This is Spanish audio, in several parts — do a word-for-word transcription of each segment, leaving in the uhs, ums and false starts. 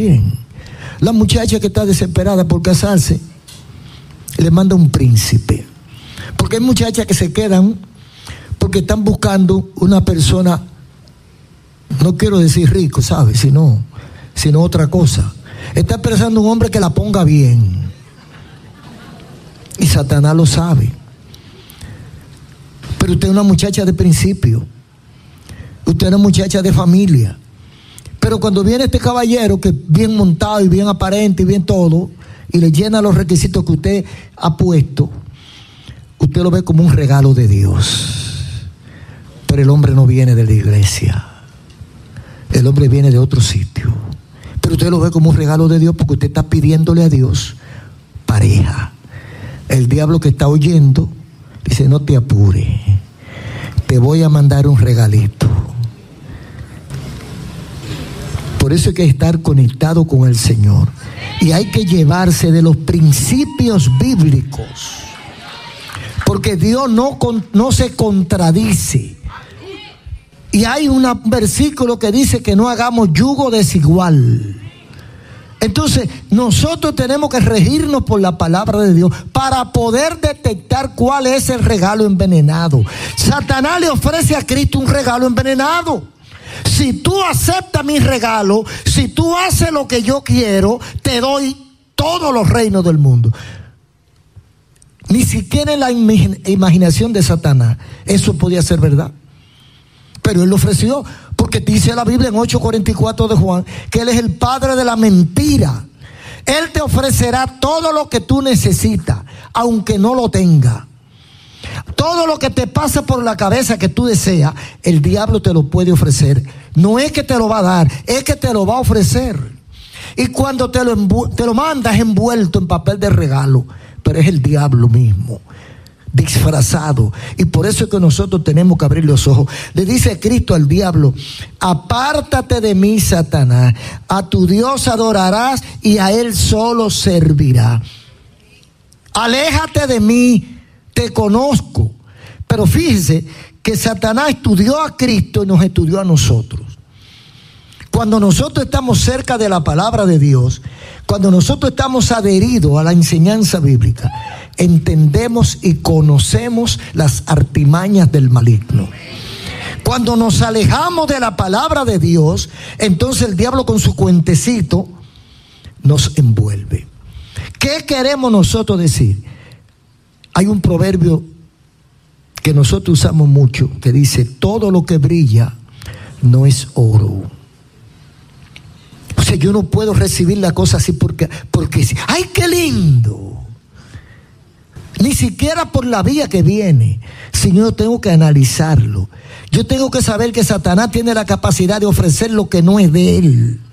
bien. La muchacha que está desesperada por casarse, le manda un príncipe. Porque hay muchachas que se quedan porque están buscando una persona, no quiero decir rico, ¿sabes? Sino, sino otra cosa. Está esperando un hombre que la ponga bien. Y Satanás lo sabe. Pero usted es una muchacha de principio. Usted es una muchacha de familia. Pero cuando viene este caballero que es bien montado y bien aparente y bien todo, y le llena los requisitos que usted ha puesto, usted lo ve como un regalo de Dios. Pero el hombre no viene de la iglesia. El hombre viene de otro sitio. Pero usted lo ve como un regalo de Dios porque usted está pidiéndole a Dios pareja. El diablo que está oyendo dice: no te apures, te voy a mandar un regalito. Por eso hay que estar conectado con el Señor. Y hay que llevarse de los principios bíblicos. Porque Dios no, no se contradice. Y hay un versículo que dice que no hagamos yugo desigual. Entonces, nosotros tenemos que regirnos por la palabra de Dios para poder detectar cuál es el regalo envenenado. Satanás le ofrece a Cristo un regalo envenenado. Si tú aceptas mi regalo, si tú haces lo que yo quiero, te doy todos los reinos del mundo. Ni siquiera en la imaginación de Satanás eso podía ser verdad. Pero él lo ofreció, porque dice la Biblia en ocho cuarenta y cuatro de Juan que él es el padre de la mentira. Él te ofrecerá todo lo que tú necesitas, aunque no lo tenga. Todo lo que te pasa por la cabeza que tú deseas, el diablo te lo puede ofrecer. No es que te lo va a dar, es que te lo va a ofrecer. Y cuando te lo, envu- te lo mandas envuelto en papel de regalo, pero es el diablo mismo, disfrazado. Y por eso es que nosotros tenemos que abrir los ojos. Le dice Cristo al diablo: apártate de mí, Satanás, a tu Dios adorarás y a él solo servirá. Aléjate de mí, te conozco. Pero fíjese que Satanás estudió a Cristo y nos estudió a nosotros. Cuando nosotros estamos cerca de la palabra de Dios, cuando nosotros estamos adheridos a la enseñanza bíblica, entendemos y conocemos las artimañas del maligno. Cuando nos alejamos de la palabra de Dios, entonces el diablo con su cuentecito nos envuelve. ¿Qué queremos nosotros decir? Hay un proverbio que nosotros usamos mucho que dice: todo lo que brilla no es oro. O sea, yo no puedo recibir la cosa así porque, porque ¡ay, qué lindo! Ni siquiera por la vía que viene, sino yo tengo que analizarlo. Yo tengo que saber que Satanás tiene la capacidad de ofrecer lo que no es de él.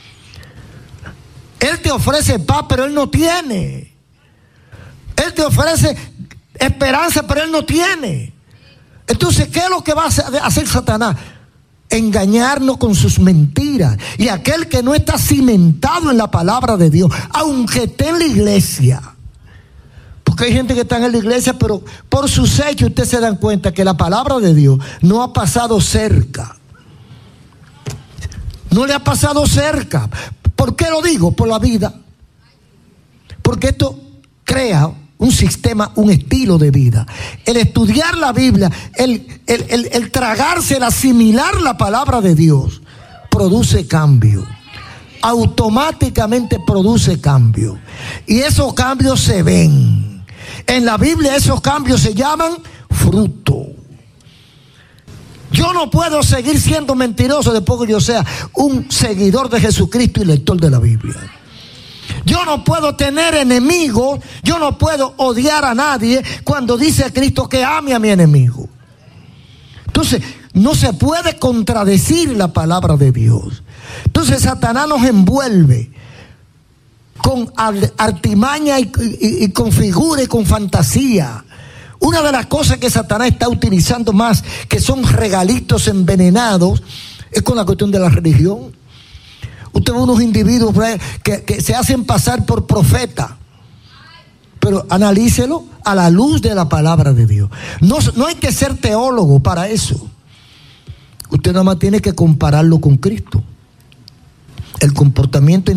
Él te ofrece paz, pero él no tiene. Él te ofrece esperanza, pero él no tiene. Entonces, ¿qué es lo que va a hacer Satanás? Engañarnos con sus mentiras. Y aquel que no está cimentado en la palabra de Dios, aunque esté en la iglesia, porque hay gente que está en la iglesia, pero por sus hechos ustedes se dan cuenta que la palabra de Dios no ha pasado cerca. No le ha pasado cerca. ¿Por qué lo digo? Por la vida. Porque esto crea un sistema, un estilo de vida. El estudiar la Biblia, el, el, el, el tragarse, el asimilar la palabra de Dios, produce cambio. Automáticamente produce cambio. Y esos cambios se ven. En la Biblia esos cambios se llaman fruto. Yo no puedo seguir siendo mentiroso después que yo sea un seguidor de Jesucristo y lector de la Biblia. Yo no puedo tener enemigos, yo no puedo odiar a nadie cuando dice Cristo que ame a mi enemigo. Entonces, no se puede contradecir la palabra de Dios. Entonces, Satanás nos envuelve con artimaña y, y, y con figura y con fantasía. Una de las cosas que Satanás está utilizando más, que son regalitos envenenados, es con la cuestión de la religión. Usted ve unos individuos que, que se hacen pasar por profetas, pero analícelo a la luz de la palabra de Dios. No, no hay que ser teólogo para eso. Usted nada más tiene que compararlo con Cristo. El comportamiento